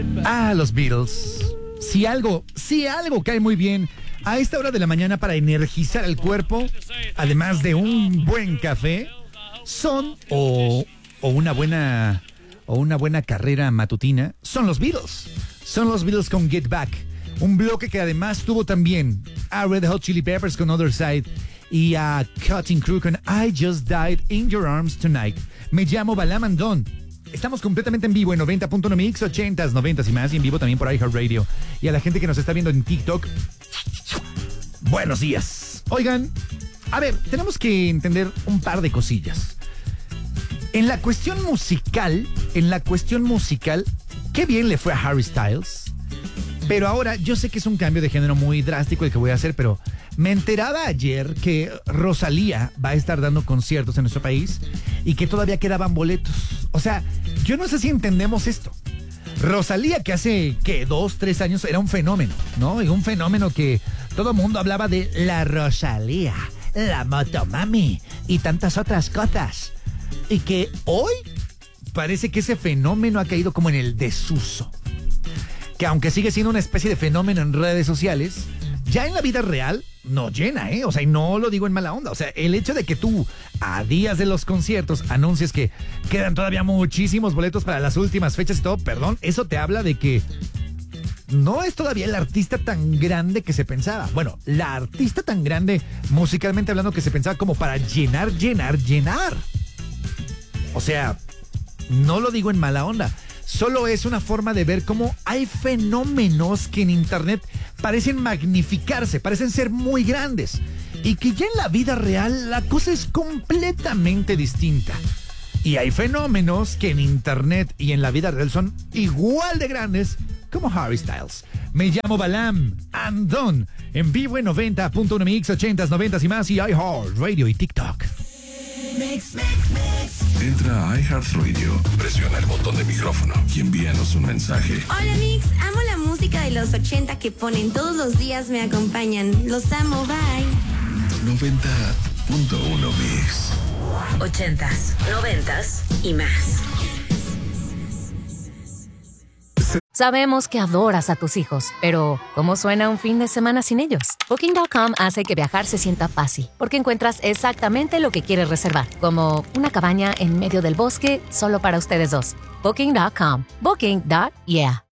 Los Beatles. Si algo cae muy bien a esta hora de la mañana para energizar el cuerpo, además de un buen café, son o una buena carrera matutina, son los Beatles. Son los Beatles con Get Back, un bloque que además tuvo también a Red Hot Chili Peppers con Other Side y a Cutting Crew con I Just Died in Your Arms Tonight. Me llamo Balam Andón. Estamos completamente en vivo en 90.1 Mix, 80s, 90s y más, y en vivo también por iHeartRadio. Y a la gente que nos está viendo en TikTok, buenos días. Oigan, a ver, tenemos que entender un par de cosillas. En la cuestión musical, qué bien le fue a Harry Styles. Pero ahora, yo sé que es un cambio de género muy drástico el que voy a hacer, pero me enteraba ayer que Rosalía va a estar dando conciertos en nuestro país y que todavía quedaban boletos. O sea, yo no sé si entendemos esto. Rosalía, que hace, 2, 3 años era un fenómeno, ¿no? Y un fenómeno que todo el mundo hablaba de la Rosalía, la Motomami y tantas otras cosas. Y que hoy parece que ese fenómeno ha caído como en el desuso. Que aunque sigue siendo una especie de fenómeno en redes sociales, ya en la vida real no llena, ¿eh? O sea, y no lo digo en mala onda. O sea, el hecho de que tú, a días de los conciertos, anuncies que quedan todavía muchísimos boletos para las últimas fechas y todo, perdón, eso te habla de que no es todavía el artista tan grande que se pensaba. Bueno, la artista tan grande, musicalmente hablando, que se pensaba como para llenar. O sea, no lo digo en mala onda. Solo es una forma de ver cómo hay fenómenos que en internet parecen magnificarse, parecen ser muy grandes. Y que ya en la vida real la cosa es completamente distinta. Y hay fenómenos que en internet y en la vida real son igual de grandes como Harry Styles. Me llamo Balam Andón, en vivo en 90.1 Mix, 80s, 90s y más, y iHeartRadio y TikTok. Entra a iHeartRadio, presiona el botón de micrófono y envíanos un mensaje. Hola Mix, amo la música de los 80 que ponen todos los días, me acompañan. Los amo, bye. 90.1 Mix. 80s, 90s y más. Sabemos que adoras a tus hijos, pero ¿cómo suena un fin de semana sin ellos? Booking.com hace que viajar se sienta fácil, porque encuentras exactamente lo que quieres reservar, como una cabaña en medio del bosque solo para ustedes dos. Booking.com. Booking.yeah.